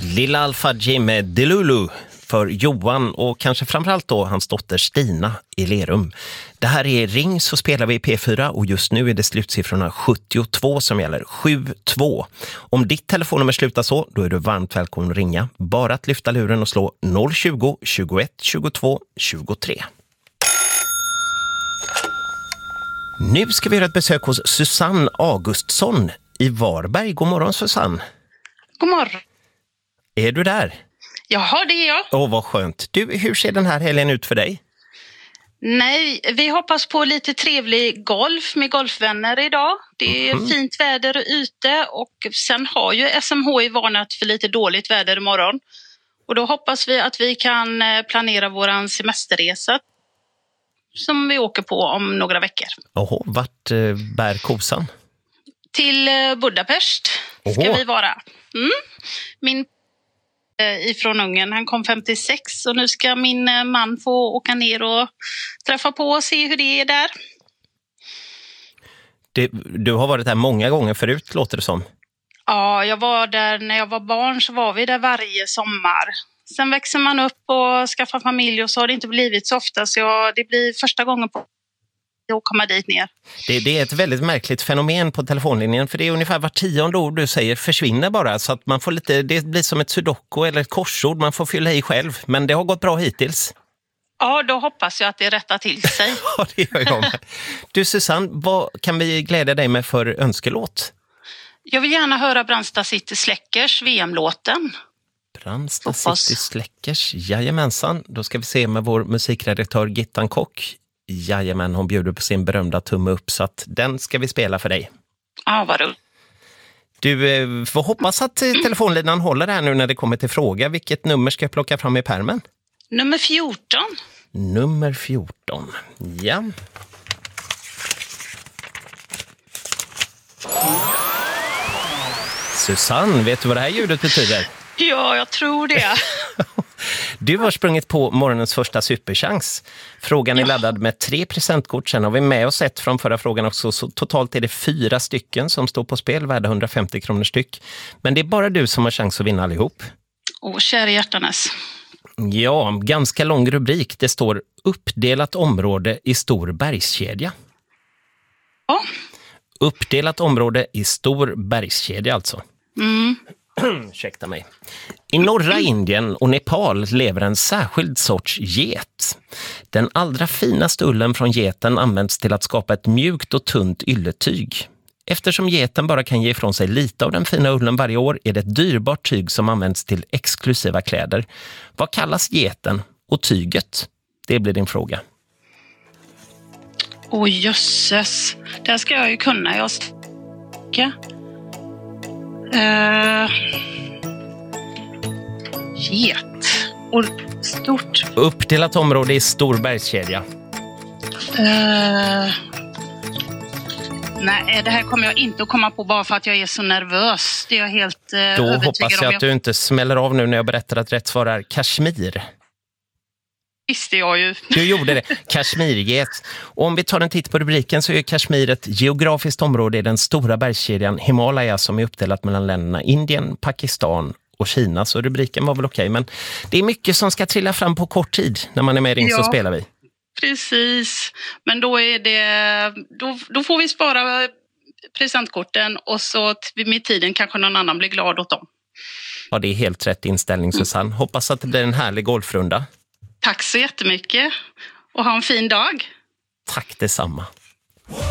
Lilla Al-Fadji med Delulu för Johan och kanske framförallt då hans dotter Stina i Lerum. Det här är Ring så spelar vi i P4 och just nu är det slutsiffrorna 72 som gäller. 72. Om ditt telefonnummer slutar så, då är du varmt välkommen att ringa. Bara att lyfta luren och slå 020 21 22 23. Nu ska vi göra ett besök hos Susanne Augustsson i Varberg. God morgon Susanne. God morgon. Är du där? Jaha, det är jag. Vad skönt. Du, hur ser den här helgen ut för dig? Nej, vi hoppas på lite trevlig golf med golfvänner idag. Det är fint väder ute och sen har ju SMHI varnat för lite dåligt väder imorgon. Och då hoppas vi att vi kan planera våran semesterresa som vi åker på om några veckor. Oho, vart bär kosan? Till Budapest ska vi vara. Min ifrån Ungern, han kom 56 och nu ska min man få åka ner och träffa på och se hur det är där. Du har varit där många gånger förut, låter det som. Ja, jag var där när jag var barn, så var vi där varje sommar. Sen växer man upp och skaffar familj och så har det inte blivit så ofta, så det blir första gången på att komma dit ner. Det är ett väldigt märkligt fenomen på telefonlinjen, för det är ungefär var 10:e ord du säger försvinner bara, så att man får lite, det blir som ett sudoku eller ett korsord man får fylla i själv, men det har gått bra hittills. Ja, då hoppas jag att det rättar till sig. Ja, det gör jag med. Du Susanne, vad kan vi glädja dig med för önskelåt? Jag vill gärna höra Brandsta City Släckers VM-låten. Brandsta City Släckers, jajamensan. Då ska vi se med vår musikredaktör Gittan Kock. Jajamän, hon bjuder på sin berömda tumme upp, så att den ska vi spela för dig. Ja, vad roligt. Du får hoppas att telefonlinan håller här nu när det kommer till fråga. Vilket nummer ska jag plocka fram i pärmen? Nummer 14. Nummer 14, ja. Susanne, vet du vad det här ljudet betyder? Ja, jag tror det. Du har sprungit på morgonens första superchans. Frågan är laddad med 3 presentkort. Sen har vi med oss ett från förra frågan också. Så totalt är det 4 stycken som står på spel, värda 150 kronor styck. Men det är bara du som har chans att vinna allihop. Kära hjärtanes. Ja, ganska lång rubrik. Det står uppdelat område i stor bergskedja. Ja. Uppdelat område i stor bergskedja alltså. Ursäkta mig. I norra Indien och Nepal lever en särskild sorts get. Den allra finaste ullen från geten används till att skapa ett mjukt och tunt ylletyg. Eftersom geten bara kan ge ifrån sig lite av den fina ullen varje år är det ett dyrbart tyg som används till exklusiva kläder. Vad kallas geten och tyget? Det blir din fråga. Jösses. Det ska jag ju kunna. Jag ska... Get. Och stort. Uppdelat område i stor bergskedja. Nej, det här kommer jag inte att komma på bara för att jag är så nervös. Det är jag helt Då övertygad hoppas jag att du inte smäller av nu när jag berättar att rätt svar är Kashmir. Visste jag ju. Du gjorde det. Kashmirget. Och om vi tar en titt på rubriken så är Kashmir ett geografiskt område i den stora bergskedjan Himalaya som är uppdelat mellan länderna Indien, Pakistan och Kina. Så rubriken var väl okej, men det är mycket som ska trilla fram på kort tid när man är med i Ring så spelar vi. Precis. Men då är det då får vi spara presentkorten och så med tiden kanske någon annan blir glad åt dem. Ja, det är helt rätt inställning Susanne. Hoppas att det blir en härlig golfrunda. Tack så jättemycket och ha en fin dag. Tack detsamma.